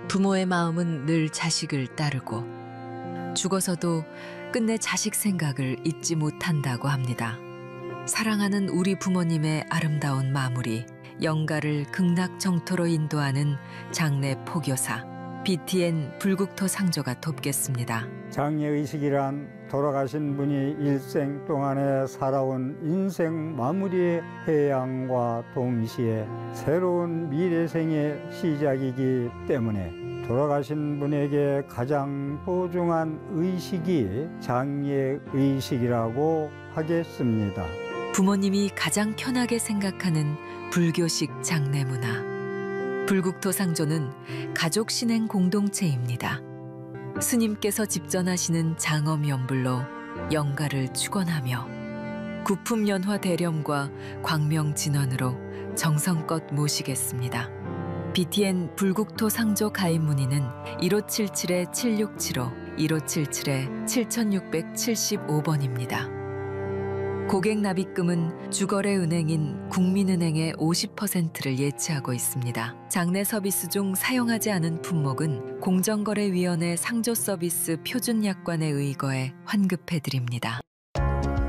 부모의 마음은 늘 자식을 따르고 죽어서도 끝내 자식 생각을 잊지 못한다고 합니다. 사랑하는 우리 부모님의 아름다운 마무리, 영가를 극락정토로 인도하는 장례 포교사 BTN 불국토 상조가 돕겠습니다. 장례의식이란 돌아가신 분이 일생 동안에 살아온 인생 마무리의 해양과 동시에 새로운 미래생의 시작이기 때문에 돌아가신 분에게 가장 소중한 의식이 장례의식이라고 하겠습니다. 부모님이 가장 편하게 생각하는 불교식 장례 문화. 불국토 상조는 가족 신행 공동체입니다. 스님께서 집전하시는 장엄연불로 영가를 축원하며 구품연화 대렴과 광명진언으로 정성껏 모시겠습니다. BTN 불국토 상조 가입 문의는 1577-7675, 1577-7675번입니다. 고객 납입금은 주거래 은행인 국민은행의 50%를 예치하고 있습니다. 장례 서비스 중 사용하지 않은 품목은 공정거래위원회 상조 서비스 표준 약관에 의거해 환급해 드립니다.